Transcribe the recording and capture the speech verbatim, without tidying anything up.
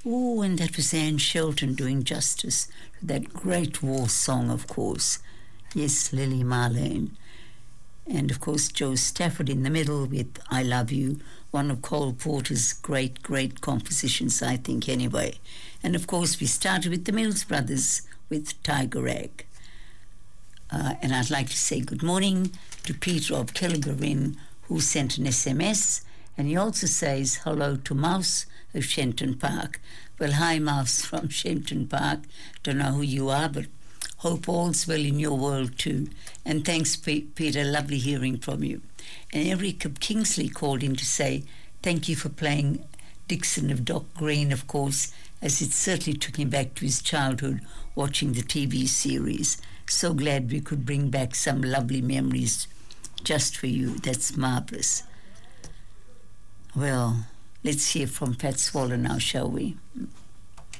Oh, and that was Anne Shelton doing justice to that great war song, of course. Yes, Lily Marlene. And, of course, Joe Stafford in the middle with I Love You, one of Cole Porter's great, great compositions, I think, anyway. And, of course, we started with the Mills Brothers with Tiger Rag. Uh, and I'd like to say good morning to Peter of Kilgarin, who sent an S M S, and he also says hello to Mouse of Shenton Park. Well, hi, Mouse from Shenton Park. Don't know who you are, but hope all's well in your world too. And thanks, P- Peter. Lovely hearing from you. And Eric of Kingsley called in to say thank you for playing Dixon of Dock Green, of course, as it certainly took him back to his childhood watching the T V series. So glad we could bring back some lovely memories just for you. That's marvellous. Well, let's hear from Pat Swaller now, shall we?